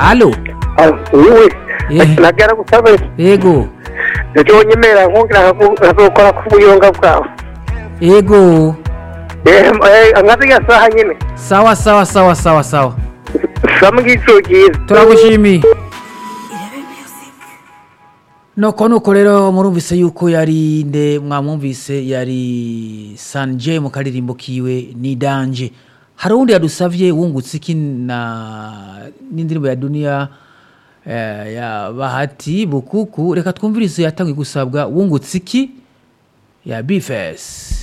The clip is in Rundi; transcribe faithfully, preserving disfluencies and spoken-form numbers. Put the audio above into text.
Allo. Uwe. Eh. Nagera gusaba. Yego. Ejo nyemera nkongira nkakora ku buyonga bwawe. Yego. Eh, angazi ya saha nyine. Sawa sawa sawa sawa sawa. Samgizo gize. Turagushimiye. Noko nuko rero murumvise yuko yari nde mwamwumvise yari Sanje mu karirimbo kiwe ni danje. Hari undi yadusavye wungutse iki na n'indirimbo ya dunia eh, ya Bahati Bukuku, reka twumvirize yatangwe gusabwa wungutse iki ya Bifes.